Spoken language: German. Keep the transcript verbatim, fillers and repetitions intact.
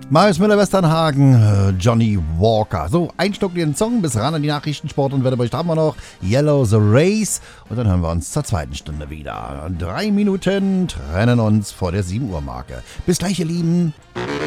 Marius Müller-Westernhagen, äh, Johnny Walker. So, ein Stück den Song bis ran an die Nachrichtensport und Wetterbericht haben wir noch. Yellow the Race. Und dann hören wir uns zur zweiten Stunde wieder. Drei Minuten trennen uns vor der sieben Uhr Marke. Bis gleich, ihr Lieben.